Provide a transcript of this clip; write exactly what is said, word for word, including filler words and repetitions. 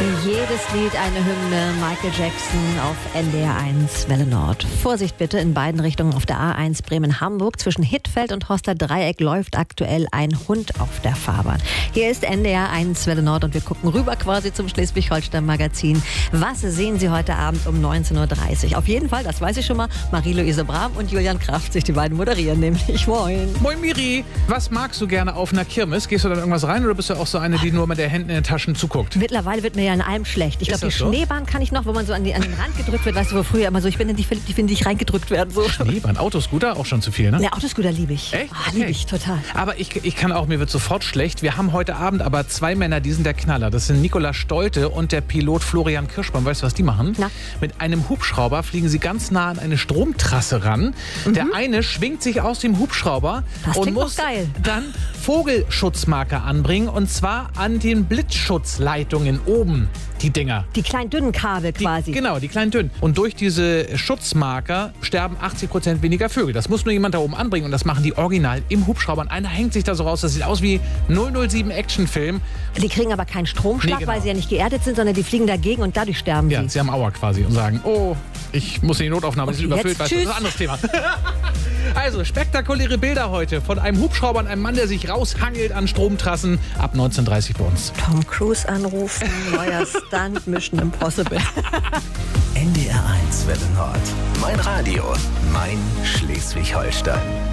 Jedes Lied eine Hymne, Michael Jackson auf N D R eins Welle Nord. Vorsicht bitte, in beiden Richtungen auf der A eins Bremen-Hamburg. Zwischen Hittfeld und Horster Dreieck läuft aktuell ein Hund auf der Fahrbahn. Hier ist N D R eins Welle Nord und wir gucken rüber quasi zum Schleswig-Holstein-Magazin. Was sehen Sie heute Abend um neunzehn Uhr dreißig? Auf jeden Fall, das weiß ich schon mal, Marie-Louise Brahm und Julian Kraft, sich die beiden moderieren, nämlich moin. Moin Miri, was magst du gerne auf einer Kirmes? Gehst du dann irgendwas rein oder bist du auch so eine, die nur mit der Händen in den Taschen zuguckt? Mittlerweile wird mir ja in allem schlecht. Ich glaube, die so? Schneebahn kann ich noch, wo man so an, die, an den Rand gedrückt wird. Weißt du, wo früher immer so, ich bin in die, die finde ich reingedrückt werden. So. Schneebahn, Autoscooter, auch schon zu viel, ne? Ja, Autoscooter liebe ich. Echt? Ah, Okay. liebe ich, total. Aber ich, ich kann auch, mir wird sofort schlecht. Wir haben heute Abend aber zwei Männer, die sind der Knaller. Das sind Nicola Stolte und der Pilot Florian Kirschbaum. Weißt du, was die machen? Na? Mit einem Hubschrauber fliegen sie ganz nah an eine Stromtrasse ran. Mhm. Der eine schwingt sich aus dem Hubschrauber Das und klingt doch muss geil. dann Vogelschutzmarker anbringen. Und zwar an den Blitzschutzleitungen oben, die Dinger. Die kleinen dünnen Kabel Die, quasi. genau, die kleinen dünnen. Und durch diese Schutzmarker sterben achtzig Prozent weniger Vögel. Das muss nur jemand da oben anbringen und das machen die original im Hubschrauber. Und einer hängt sich da so raus, das sieht aus wie null null sieben Actionfilm. Die kriegen aber keinen Stromschlag, Nee, genau. weil sie ja nicht geerdet sind, sondern die fliegen dagegen und dadurch sterben Ja, sie. sie haben Aua quasi und sagen, oh, ich muss in die Notaufnahme, sie sind Okay, überfüllt. jetzt Weißt du, das ist tschüss. ein anderes Thema. Also, spektakuläre Bilder heute von einem Hubschrauber und einem Mann, der sich raushangelt an Stromtrassen ab neunzehn Uhr dreißig bei uns. Tom Cruise anrufen, neuer Stunt, Mission Impossible. N D R eins Welle Nord. Mein Radio, mein Schleswig-Holstein.